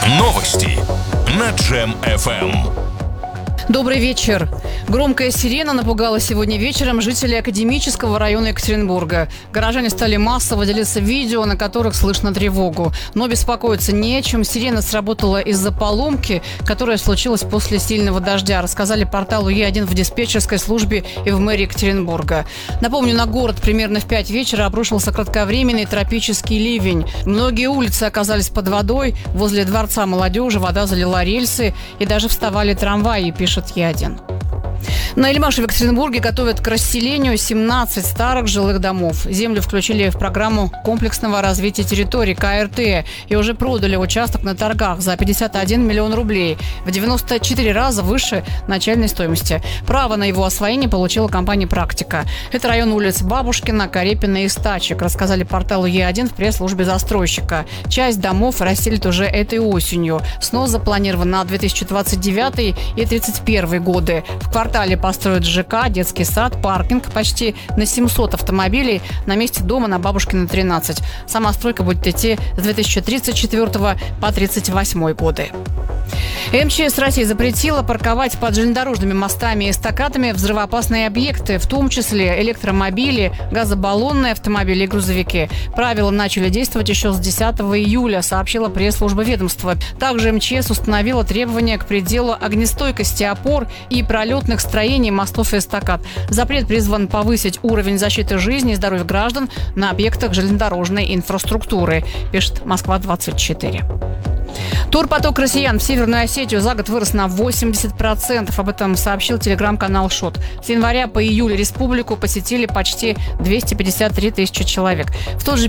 Новости на Джем FM. Добрый вечер. Громкая сирена напугала сегодня вечером жителей Академического района Екатеринбурга. Горожане стали массово делиться видео, на которых слышно тревогу. Но беспокоиться не о чем. Сирена сработала из-за поломки, которая случилась после сильного дождя, рассказали порталу Е1 в диспетчерской службе и в мэрии Екатеринбурга. Напомню, на город примерно в 5 вечера обрушился кратковременный тропический ливень. Многие улицы оказались под водой. Возле Дворца молодежи вода залила рельсы и даже вставали трамваи, пишет Е1. На Эльмаше в Екатеринбурге готовят к расселению 17 старых жилых домов. Землю включили в программу комплексного развития территорий КРТ и уже продали участок на торгах за 51 миллион рублей, в 94 раза выше начальной стоимости. Право на его освоение получила компания «Практика». Это район улиц Бабушкина, Карепина и Стачек, рассказали порталу Е1 в пресс-службе застройщика. Часть домов расселят уже этой осенью. Снос запланирован на 2029 и 2031 годы. В квартале построят ЖК, детский сад, паркинг почти на 700 автомобилей на месте дома на Бабушкина, 13. Сама стройка будет идти с 2034 по 1938 годы. МЧС России запретила парковать под железнодорожными мостами и эстакадами взрывоопасные объекты, в том числе электромобили, газобаллонные автомобили и грузовики. Правила начали действовать еще с 10 июля, сообщила пресс-служба ведомства. Также МЧС установила требования к пределу огнестойкости опор и пролетных строений мостов и эстакад. Запрет призван повысить уровень защиты жизни и здоровья граждан на объектах железнодорожной инфраструктуры, пишет Москва-24. Турпоток россиян в Северную Осетию за год вырос на 80%. Об этом сообщил телеграм-канал ШОТ. С января по июль республику посетили почти 253 тысячи человек. В тот же